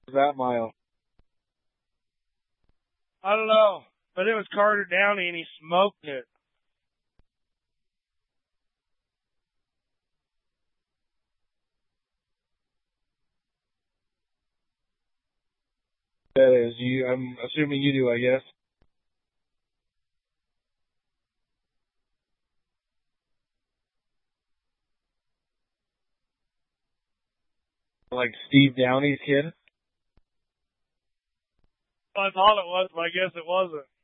That mile. I don't know, but it was Carter Downey, and he smoked it. That is you. I'm assuming you do, I guess. Like Steve Downey's kid. I thought it was, but I guess it wasn't.